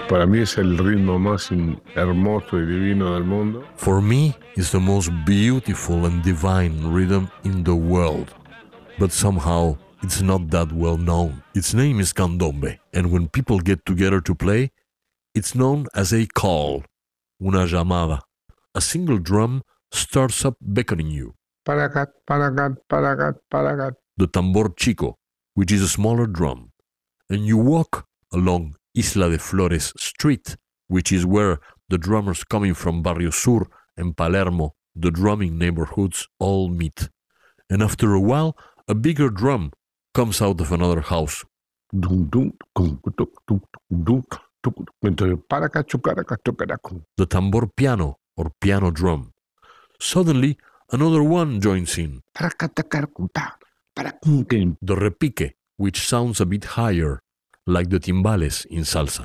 Para mí es el ritmo más hermoso y divino del mundo. For me, it's the most beautiful and divine rhythm in the world. But somehow, it's not that well known. Its name is candombe, and when people get together to play, it's known as a call, una llamada. A single drum starts up beckoning you. Paracat, paracat, paracat, paracat. The tambor chico, which is a smaller drum, and you walk along Isla de Flores Street, which is where the drummers coming from Barrio Sur and Palermo, the drumming neighborhoods, all meet. And after a while, a bigger drum comes out of another house. The tambor piano or piano drum. Suddenly, another one joins in. The repique, which sounds a bit higher, like the timbales in salsa.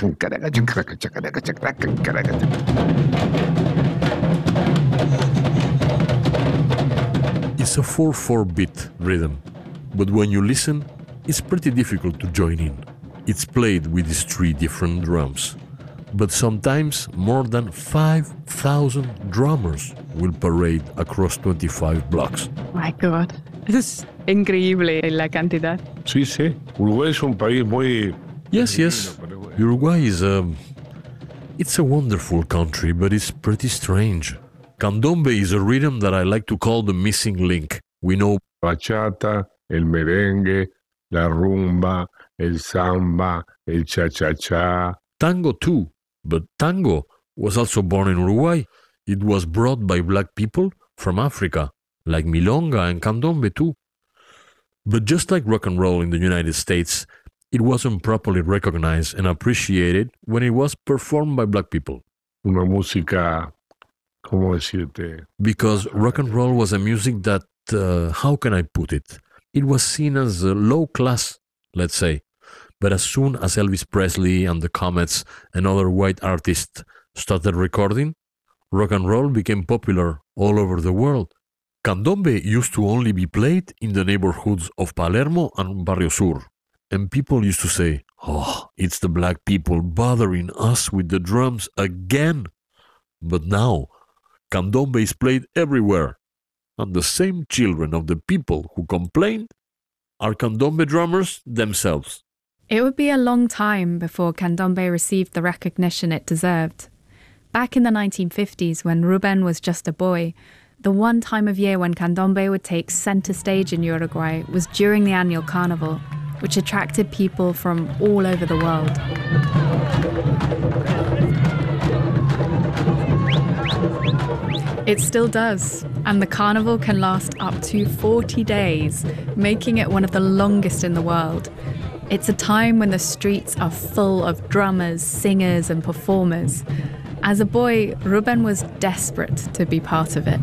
It's a 4/4 beat rhythm, but when you listen, it's pretty difficult to join in. It's played with these 3 different drums, but sometimes more than 5,000 drummers will parade across 25 blocks. My God, es increíble la cantidad. Sí, sí. Uruguay es un país muy... Yes. Uruguay is it's a wonderful country, but it's pretty strange. Candombe is a rhythm that I like to call the missing link. We know bachata, el merengue, la rumba, el samba, el cha-cha-cha. Tango too, but tango was also born in Uruguay. It was brought by black people from Africa, like milonga and candombe too. But just like rock and roll in the United States, it wasn't properly recognized and appreciated when it was performed by black people. Una música, ¿cómo decirte? Because rock and roll was a music that, how can I put it? It was seen as low class, let's say. But as soon as Elvis Presley and the Comets and other white artists started recording, rock and roll became popular all over the world. Candombe used to only be played in the neighborhoods of Palermo and Barrio Sur. And people used to say, "Oh, it's the black people bothering us with the drums again." But now, candombe is played everywhere. And the same children of the people who complained are candombe drummers themselves. It would be a long time before candombe received the recognition it deserved. Back in the 1950s, when Ruben was just a boy, the one time of year when candombe would take center stage in Uruguay was during the annual carnival, which attracted people from all over the world. It still does, and the carnival can last up to 40 days, making it one of the longest in the world. It's a time when the streets are full of drummers, singers, and performers. As a boy, Ruben was desperate to be part of it.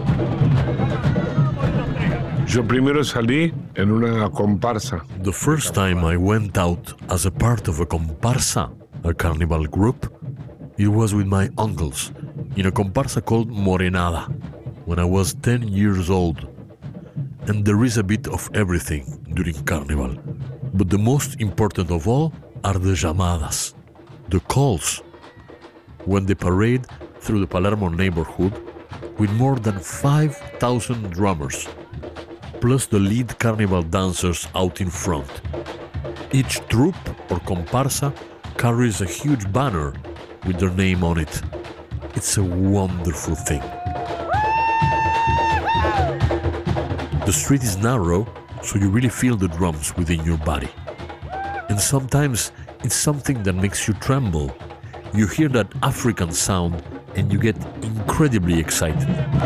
Yo primero salí en una comparsa. The first time I went out as a part of a comparsa, a carnival group, it was with my uncles in a comparsa called Morenada, when I was 10 years old. And there is a bit of everything during carnival. But the most important of all are the llamadas, the calls, when they parade through the Palermo neighborhood with more than 5,000 drummers, plus the lead carnival dancers out in front. Each troupe or comparsa carries a huge banner with their name on it. It's a wonderful thing. The street is narrow, so you really feel the drums within your body. And sometimes it's something that makes you tremble. You hear that African sound and you get incredibly excited.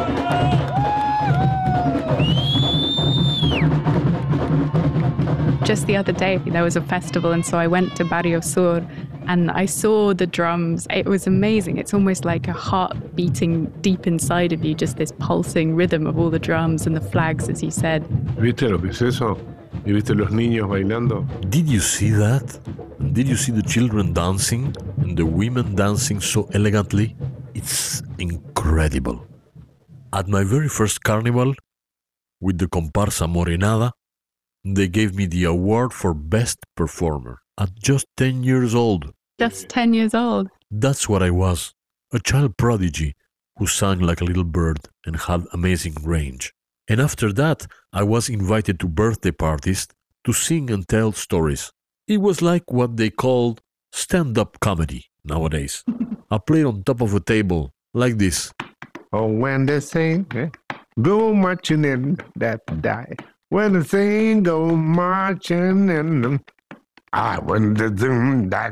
Just the other day, there was a festival, and so I went to Barrio Sur and I saw the drums. It was amazing. It's almost like a heart beating deep inside of you, just this pulsing rhythm of all the drums and the flags, as you said. ¿Viste lo que es eso? ¿Y viste los niños bailando? Did you see that? Did you see the children dancing and the women dancing so elegantly? It's incredible. At my very first carnival, with the comparsa Morenada, they gave me the award for best performer at just 10 years old. Just 10 years old. That's what I was, a child prodigy who sang like a little bird and had amazing range. And after that, I was invited to birthday parties to sing and tell stories. It was like what they called stand-up comedy nowadays. I played on top of a table like this. Oh, when they sing, go marching in that die. When they sing, go marching in. When they sing that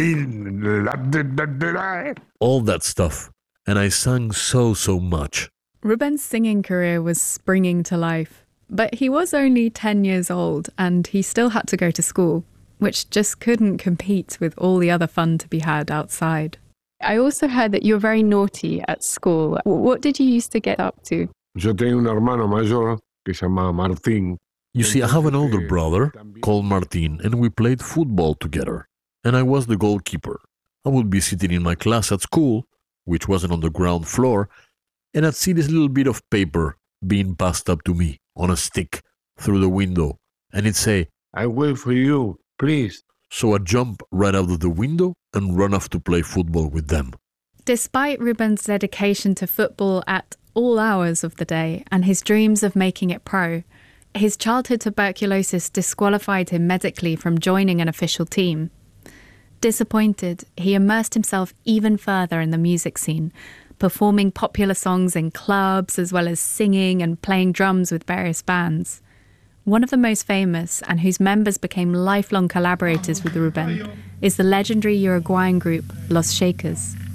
day. All that stuff. And I sang so much. Ruben's singing career was springing to life. But he was only 10 years old and he still had to go to school, which just couldn't compete with all the other fun to be had outside. I also heard that you were very naughty at school. What did you used to get up to? Yo tenía un hermano mayor que se llamaba Martín. You see, I have an older brother called Martin, and we played football together. And I was the goalkeeper. I would be sitting in my class at school, which wasn't on the ground floor, and I'd see this little bit of paper being passed up to me on a stick through the window, and it'd say, I wait for you, please. So I'd jump right out of the window and run off to play football with them. Despite Ruben's dedication to football at all hours of the day and his dreams of making it pro, his childhood tuberculosis disqualified him medically from joining an official team. Disappointed, he immersed himself even further in the music scene, performing popular songs in clubs as well as singing and playing drums with various bands. One of the most famous, and whose members became lifelong collaborators with Ruben, is the legendary Uruguayan group Los Shakers.